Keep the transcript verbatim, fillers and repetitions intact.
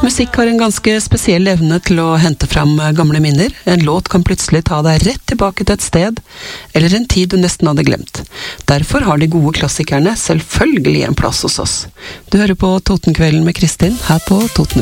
Musikk har en ganske spesiell evne til å hente fram gamle minner. En låt kan plutselig ta deg rett tilbake til et sted, eller en tid du nesten hadde glemt. Derfor har de gode klassikerne selvfølgelig en plass hos oss. Du hører på Totenkvelden med Kristin, her på Toten